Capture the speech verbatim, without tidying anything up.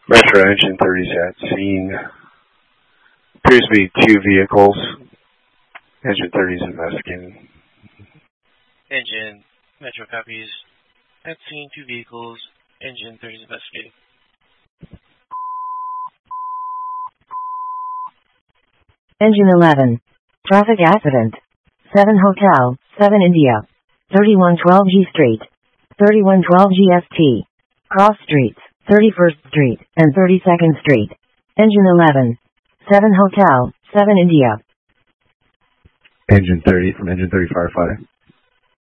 Metro Engine thirty is at scene. Appears to be two vehicles. Engine thirty is investigating. Engine, Metro copies. At scene, two vehicles. Engine thirty is investigating. Engine eleven. Traffic accident. seven Hotel, seven India. thirty-one twelve G Street. thirty-one twelve G S T. Cross Streets, thirty-first Street, and thirty-second Street. Engine eleven. seven Hotel, seven India. Engine thirty from Engine thirty Firefighter.